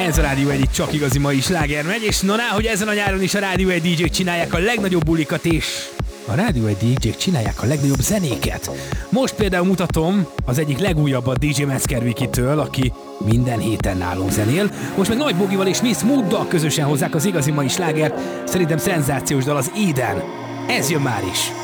Ez a Rádió egyik csak igazi mai sláger megy, és na hogy ezen a nyáron is a Rádió egy DJ-k csinálják a legnagyobb bulikat, és a Rádió egy DJ-k csinálják a legnagyobb zenéket. Most például mutatom az egyik legújabbat DJ Metzger Vikitől, aki minden héten nálunk zenél. Most meg Nagy Bogival és Miss Mooddal közösen hozzák az igazi mai slágert. Szerintem szenzációs dal, az Eden. Ez jön már is.